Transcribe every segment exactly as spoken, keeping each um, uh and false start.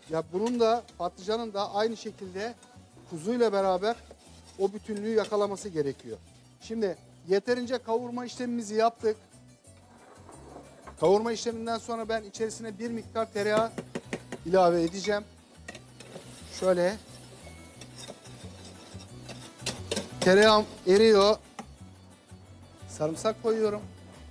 Ya bunun da patlıcanın da aynı şekilde kuzuyla beraber o bütünlüğü yakalaması gerekiyor. Şimdi yeterince kavurma işlemimizi yaptık. Kavurma işleminden sonra ben içerisine bir miktar tereyağı ilave edeceğim. Şöyle. Tereyağım eriyor. Sarımsak koyuyorum.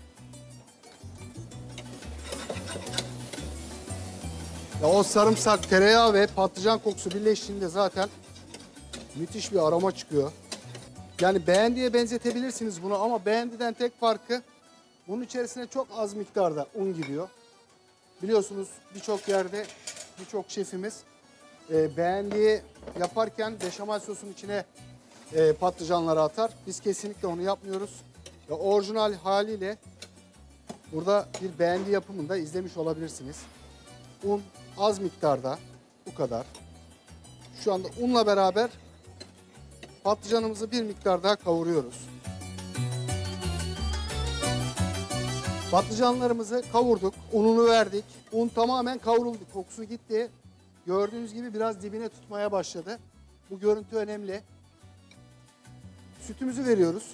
Ya o sarımsak, tereyağı ve patlıcan kokusu birleştiğinde zaten müthiş bir aroma çıkıyor. Yani beğendiye benzetebilirsiniz bunu ama beğendiden tek farkı bunun içerisine çok az miktarda un giriyor. Biliyorsunuz birçok yerde birçok şefimiz e, beğendiği yaparken beşamel sosun içine e, patlıcanları atar. Biz kesinlikle onu yapmıyoruz. Ve orijinal haliyle burada bir beğendi yapımında izlemiş olabilirsiniz. Un az miktarda, bu kadar. Şu anda unla beraber patlıcanımızı bir miktar daha kavuruyoruz. Patlıcanlarımızı kavurduk, ununu verdik. Un tamamen kavruldu, kokusu gitti. Gördüğünüz gibi biraz dibine tutmaya başladı. Bu görüntü önemli. Sütümüzü veriyoruz.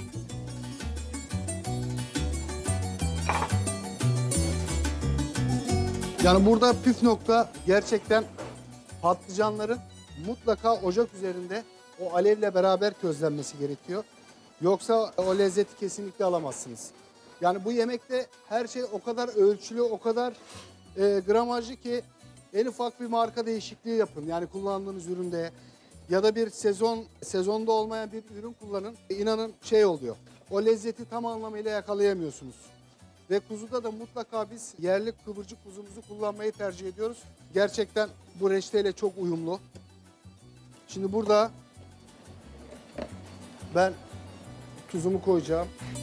Yani burada püf nokta gerçekten patlıcanların mutlaka ocak üzerinde o alevle beraber közlenmesi gerekiyor. Yoksa o lezzeti kesinlikle alamazsınız. Yani bu yemekte her şey o kadar ölçülü, o kadar e, gramajlı ki en ufak bir marka değişikliği yapın. Yani kullandığınız üründe ya da bir sezon sezonda olmayan bir ürün kullanın. E, inanın şey oluyor. O lezzeti tam anlamıyla yakalayamıyorsunuz. Ve kuzuda da mutlaka biz yerli kıvırcık kuzumuzu kullanmayı tercih ediyoruz. Gerçekten bu reçeteyle çok uyumlu. Şimdi burada ben tuzumu koyacağım.